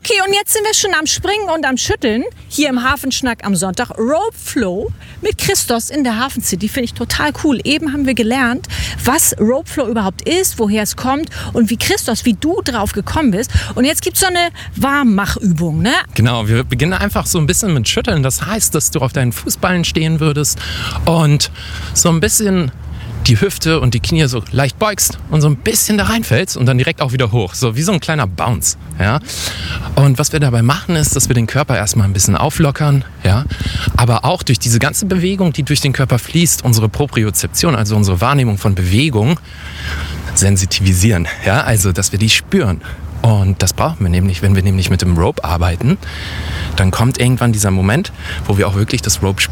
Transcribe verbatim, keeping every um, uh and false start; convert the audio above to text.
Okay, und jetzt sind wir schon am Springen und am Schütteln. Hier im Hafenschnack am Sonntag. Rope Flow mit Christos in der Hafen City. Finde ich total cool. Eben haben wir gelernt, was Rope Flow überhaupt ist, woher es kommt und wie Christos, wie du drauf gekommen bist. Und jetzt gibt es so eine Warmmachübung, ne? Genau, wir beginnen einfach so ein bisschen mit Schütteln. Das heißt, dass du auf deinen Fußballen stehen würdest und so ein bisschen die Hüfte und die Knie so leicht beugst und so ein bisschen da reinfällst und dann direkt auch wieder hoch. So wie so ein kleiner Bounce. Ja? Und was wir dabei machen, ist, dass wir den Körper erstmal ein bisschen auflockern, ja? Aber auch durch diese ganze Bewegung, die durch den Körper fließt, unsere Propriozeption, also unsere Wahrnehmung von Bewegung, sensitivisieren. Ja? Also, dass wir die spüren. Und das brauchen wir nämlich, wenn wir nämlich mit dem Rope arbeiten, dann kommt irgendwann dieser Moment, wo wir auch wirklich das Rope spüren.